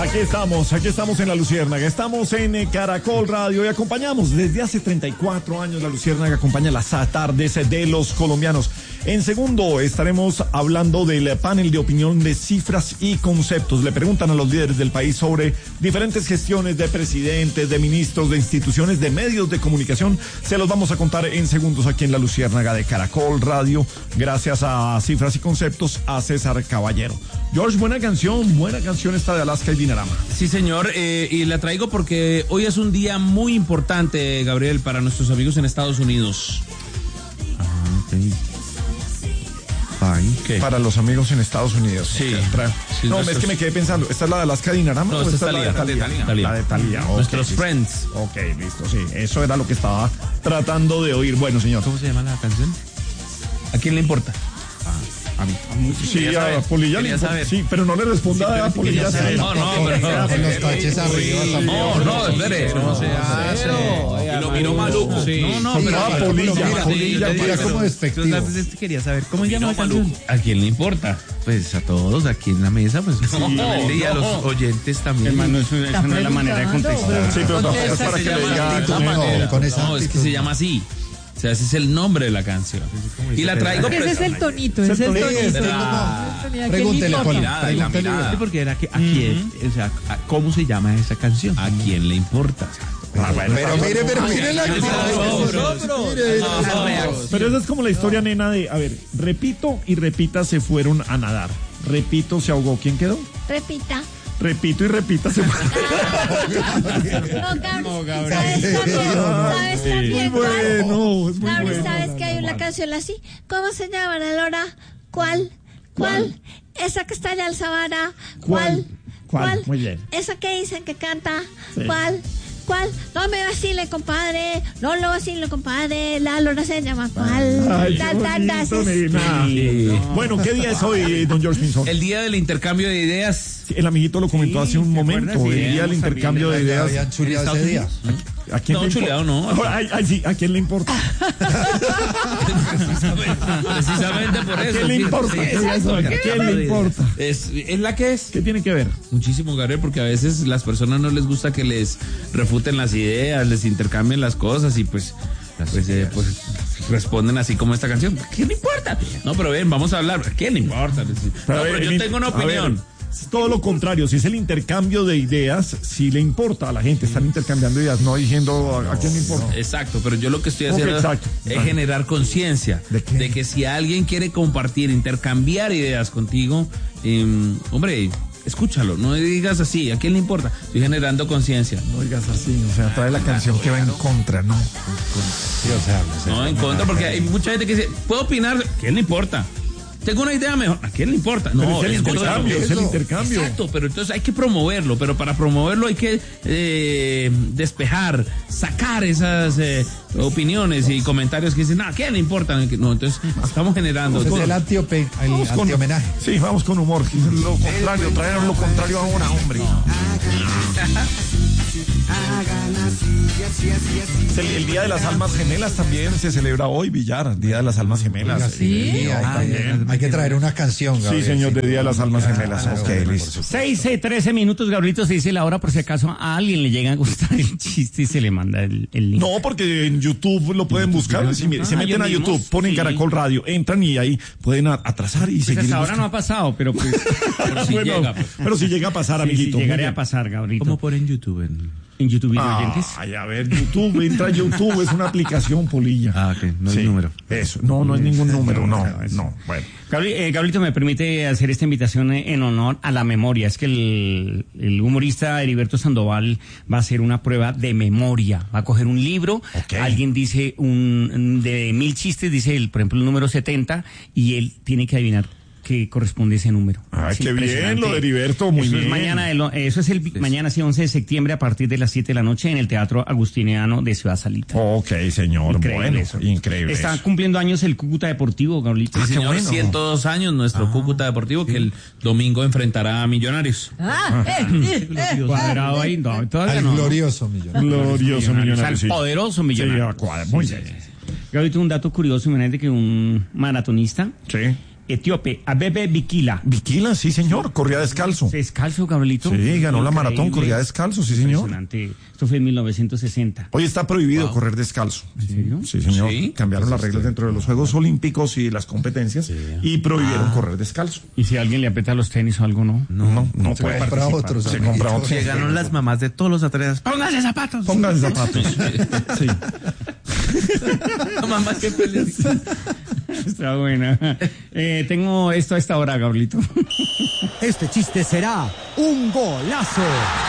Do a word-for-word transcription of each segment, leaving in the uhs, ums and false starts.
Aquí estamos, aquí estamos en La Luciérnaga, estamos en eh, Caracol Radio y acompañamos desde hace treinta y cuatro años La Luciérnaga acompaña las tardes de los colombianos. En segundo estaremos hablando del panel de opinión de cifras y conceptos. Le preguntan a los líderes del país sobre diferentes gestiones de presidentes, de ministros, de instituciones, de medios de comunicación. Se los vamos a contar en segundos aquí en La Luciérnaga de Caracol Radio, gracias a Cifras y Conceptos, a César Caballero. George, buena canción, buena canción esta de Alaska y Dinarama. Sí, señor, eh, y la traigo porque hoy es un día muy importante, Gabriel, para nuestros amigos en Estados Unidos. Ah, ok. Ay, ¿qué? Para los amigos en Estados Unidos. Sí. Okay. sí no, nuestros... es que me quedé pensando, ¿esta es la de Alaska y Dinarama? No, ¿o esta es la de Thalía? La de Thalía. Okay, nuestros listo. friends. Ok, listo, sí, eso era lo que estaba tratando de oír. Bueno, señor. ¿Cómo se llama la canción? ¿A quién le importa? A mí. A mí sí, a Polilla le importa. Sí, pero no le responda sí, a Polilla. No, no, pero no. Con los taches arriba también. No, no, espere. No se hace. Y lo miró maluco. No, no, pero a Polilla. Polilla, mira cómo despectivo. Quería saber cómo llama la canción. ¿A quién le importa? Pues a todos aquí en la mesa, pues y a los oyentes también. Hermano, eso no es la manera de contestar. Sí, pero es para que le diga. No, es que se llama así. O sea, ese es el nombre de la canción. Y la traigo. Ese es el tonito, ese es el tonito. Pregúntele, pregúntele. Porque era que a quién, o sea, ¿cómo se llama esa canción? ¿A quién le importa? Ah, bueno, pero mire, pero mire la Pero esa es como la historia, nena, de, a ver, repito y repita se fueron a nadar. Repito, se ahogó. ¿Quién quedó? Repita. Repito y repita se fue. No, Gabriel, ¿sabes también? ¿Sabes también? Muy bueno, es muy Gabriel, bueno. ¿sabes que hay una canción así? ¿Cómo se llama, Lora? ¿Cuál? ¿Cuál? Esa que está allá al Sabana. ¿Cuál? ¿Cuál? Muy bien. Esa que dicen que canta. Sí. ¿Cuál? ¿Cuál? No me vacile, compadre. No lo vacile, compadre. La Lora se llama ¿cuál? Ay, Ta, qué ta, ta, bonito, sí. nena. Sí. Bueno, ¿qué día es hoy, don George Pinzón? El día del intercambio de ideas. Sí, el amiguito lo comentó Sí, hace un ¿te momento. acuerdas? El Sí, día del intercambio de ideas. Habían chuleado ese día. ¿A quién No, le chuleado importa? no. Ay, ay, sí, ¿a quién le importa? Precisamente por ¿A eso. quién le importa? Sí, ¿Qué exacto, ¿A quién le importa? Es, es la que es. ¿Qué tiene que ver? Muchísimo, Gabriel, porque a veces las personas no les gusta que les refuten las ideas, les intercambien las cosas y pues, pues, eh, pues responden así como esta canción. ¿A quién le importa? No, pero ven, vamos a hablar. ¿A quién le importa? No, Pero, pero yo el, tengo una a opinión. Ver, es todo lo contrario, si es el intercambio de ideas, si le importa a la gente, están intercambiando ideas, no diciendo a, a quién le importa. Exacto, pero yo lo que estoy Okay, haciendo exacto. es generar conciencia ¿De qué? de que si alguien quiere compartir, intercambiar ideas contigo, eh, hombre, escúchalo, no digas así, ¿a quién le importa? Estoy generando conciencia. No digas así, o sea, trae la canción que va en contra, ¿no? Sí, o sea, no sé. No, en contra, porque hay mucha gente que dice, ¿puedo opinar? ¿A quién le importa? Tengo una idea mejor. ¿A quién le importa? Pero No, es el escúchalo. intercambio, es el intercambio. Exacto, pero entonces hay que promoverlo, pero para promoverlo hay que eh, despejar, sacar esas eh, opiniones y comentarios que dicen, ¿a quién le importa? No, entonces estamos generando. Es el antiope, el Vamos con- antihomenaje. Sí, vamos con humor. Lo contrario, traer lo contrario ahora, hombre. Es el, el Día de las Almas Gemelas también se celebra hoy, Villar, Día de las Almas Gemelas. Sí, hay, Ah, hay- bien. hay que traer una canción, Sí, Gabriel. señor, de Día de las Almas Gemelas. Claro, Ok, por listo. Seis, eh, trece minutos, Gabrielito, se dice la hora por si acaso a alguien le llega a gustar el chiste y se le manda el, el link. No, porque en YouTube lo pueden buscar. Si, mire, se Ah, meten a ellos YouTube, mismos, ponen sí. Caracol Radio, entran y ahí pueden a- atrasar y Pues seguir. hasta ahora no buscando. ha pasado, pero pues Pero si Bueno, llega, pues. pero si llega a pasar, sí, amiguito. sí, llegaría Muy bien. a pasar, Gabrielito. ¿Cómo por en YouTube? En... En YouTube y oyentes. Ay, a ver, YouTube, entra a YouTube, es una aplicación, Polilla. Ah, ok, no Sí, hay número. Eso, no, no es ningún número, no, no, bueno. Gabri- eh, Gabrielito, me permite hacer esta invitación en honor a la memoria. Es que el, el humorista Heriberto Sandoval va a hacer una prueba de memoria. Va a coger un libro, Ok. alguien dice un de mil chistes, dice el, por ejemplo el número setenta, y él tiene que adivinar qué corresponde ese número. Ay, Es qué bien, impresionante. lo de Heriberto, muy eso bien. Es mañana, el- eso es el mañana, sí, once de septiembre, a partir de las siete de la noche, en el Teatro Agustiniano de Ciudad Salita. Ok, señor, Increíble bueno, eso. increíble. Está eso. cumpliendo años el Cúcuta Deportivo, Gabrielito. Ah, qué Señor, bueno. ciento dos años nuestro Cúcuta Deportivo que el domingo enfrentará a Millonarios. Ah, eh, eh, eh. Cuadrado ahí, no, todavía Al no. glorioso millón. Glorioso Al millonario, sí. poderoso Sí, millonario. a cuadra, muy bien. Gabrielito, un dato curioso, imagínate que un maratonista Sí. etíope, Abebe Bikila. Bikila, sí, señor. Corría descalzo. Descalzo, Gabrielito. Sí, ganó la maratón, Increíble. corría descalzo, sí, señor. Impresionante. Esto fue en mil novecientos sesenta. Hoy está prohibido correr descalzo. ¿En serio? Sí, señor. Sí. Cambiaron las reglas dentro de los Juegos Olímpicos y las competencias y prohibieron correr descalzo. Y si alguien le aprieta los tenis o algo, ¿no? No, no, no Se puede compra participar. otros, Se amiguito. compra otros. Llegaron las mamás de todos los atletas. ¡Pónganse zapatos! Pongan zapatos. Sí. Mamá, qué feliz. Está buena. Eh, tengo esto a esta hora, Gabrielito. Este chiste será un golazo.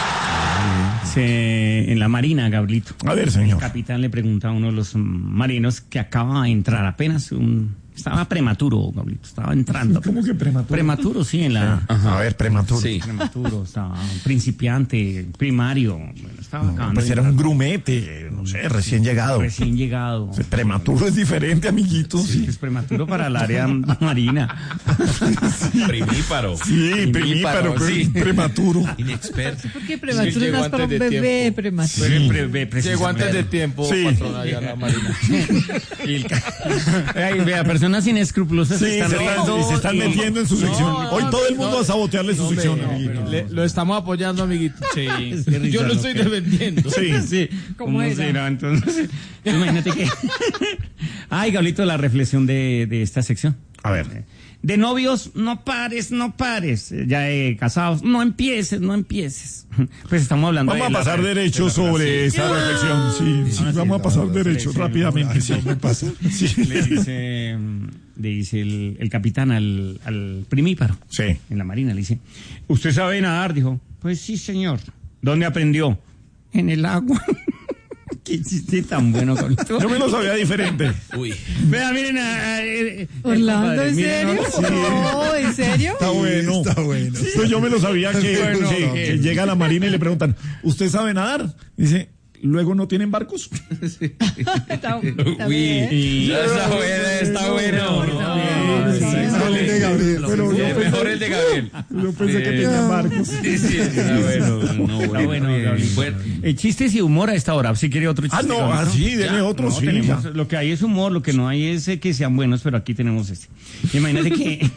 Se- en la marina, Gabrielito. A ver, El señor. capitán le pregunta a uno de los marinos que acaba de entrar apenas un... Estaba prematuro, Gabrielito. Estaba entrando. ¿Cómo que prematuro? Prematuro, sí, en la... A ver, prematuro. Sí. Prematuro, estaba principiante, primario. Bueno, estaba acabando Pues de era un entrar. grumete, no sé, recién llegado. Recién llegado. Prematuro es diferente, amiguito. Sí, Sí, es prematuro para el área marina. Primíparo. sí, primíparo, pero sí. prematuro. Inexperto. ¿Por qué prematuro llegó no es para un antes de bebé tiempo. prematuro? Pre- pre- pre- precisamente. Llegó antes de tiempo, Sí. patrón, allá a la marina. Y el ca- Ay, vea, personas inescrupulosas Sí, se se están están, riendo y se están y- metiendo en su sección. no, Hoy todo el mundo no, va a sabotearle su no, sección, hombre, amiguito. no, le- lo estamos apoyando, amiguito. Sí, Yo lo estoy defendiendo. Sí. Sí, ¿Cómo ¿cómo era? será entonces? Imagínate que... Ay, Gablito, la reflexión de, de esta sección. A ver. De novios, no pares, no pares. Ya de casados, no empieces, no empieces. Pues estamos hablando Vamos a de la- pasar de derecho la- sobre esa reflexión. Sí, sí, Ah, sí, vamos a pasar no, derecho sí, sí, rápidamente. Sí, me pasa. Sí. Le dice, le dice el, el capitán al, al primíparo. Sí. En la marina le dice, ¿usted sabe nadar? Dijo, pues sí, señor. ¿Dónde aprendió? En el agua. Qué chiste tan bueno, Carlito. Yo me lo sabía diferente. Uy. Vea, miren a... a- eh, Orlando, compadre, ¿en miren, serio? ¿no? Sí. No, ¿en serio? Está bueno. Está bueno. Esto yo me lo sabía que, Bueno, sí, no, que no. llega a la marina y le preguntan, ¿usted sabe nadar? Dice, ¿luego no tienen barcos? Está, está Uy. bien. Y- Está bueno, está bueno. No, Ah, sí, sí, sí, sale sí. de Gabriel, pero yo Eh, pensé- mejor el de Gabriel. Yo pensé que tenían barcos. Sí, sí, está bueno. No, Está bueno, Gabriel. Bueno. Eh, chistes y humor a esta hora. Si quiere otro chiste. Ah, no, Gabriel, ah, sí, dele otro, No, sí. tenemos- ya. lo que hay es humor, lo que no hay es eh, que sean buenos, pero aquí tenemos este. Imagínate que...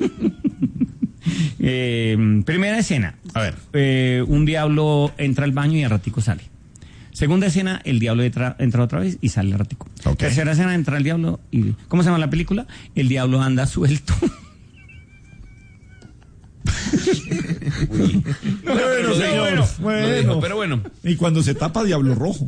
eh, primera escena. A ver. Eh, un diablo entra al baño y al ratico sale. Segunda escena, el diablo entra, entra otra vez y sale al ratico. Ok. Tercera escena, entra el diablo y... ¿Cómo se llama la película? El diablo anda suelto. Bueno, Lo señor. dijo, Bueno. lo dijo, pero bueno. Y cuando se tapa Diablo Rojo.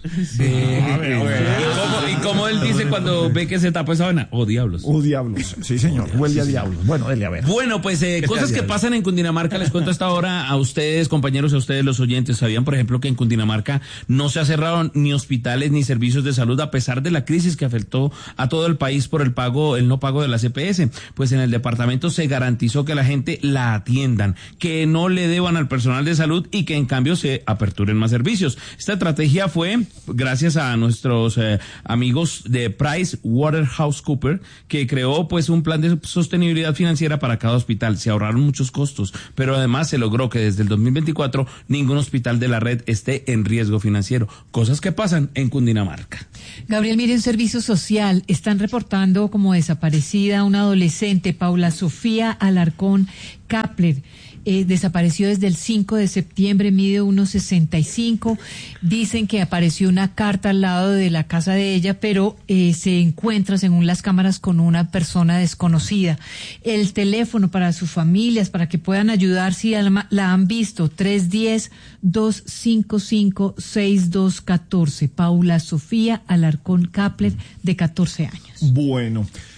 ¿Y cómo, y cómo él dice cuando ve que se tapa esa vaina? Oh, diablos. Oh, diablos. Sí, señor. Huele a diablos. Bueno, dele a ver. Bueno, pues eh, cosas que pasan en Cundinamarca, les cuento hasta ahora a ustedes, compañeros, a ustedes los oyentes. ¿Sabían, por ejemplo, que en Cundinamarca no se ha cerrado ni hospitales ni servicios de salud a pesar de la crisis que afectó a todo el país por el pago, el no pago de la C P S? Pues en el departamento se garantizó que la gente la atiendan, que no le deban al personal de salud y que en cambio se aperturen más servicios. Esta estrategia fue gracias a nuestros eh, amigos de PricewaterhouseCoopers, que creó pues un plan de sostenibilidad financiera para cada hospital. Se ahorraron muchos costos, pero además se logró que desde el dos mil veinticuatro ningún hospital de la red esté en riesgo financiero. Cosas que pasan en Cundinamarca. Gabriel, mire, un servicio social. Están reportando como desaparecida una adolescente, Paula Sofía Alarcón Kapler. Eh, desapareció desde el cinco de septiembre, mide uno sesenta y cinco. Dicen que apareció una carta al lado de la casa de ella, pero eh, se encuentra, según las cámaras, con una persona desconocida. El teléfono para sus familias, para que puedan ayudar si la, la han visto, tres uno cero, dos cinco cinco, seis dos uno cuatro. Paula Sofía Alarcón Kapler, de catorce años. Bueno.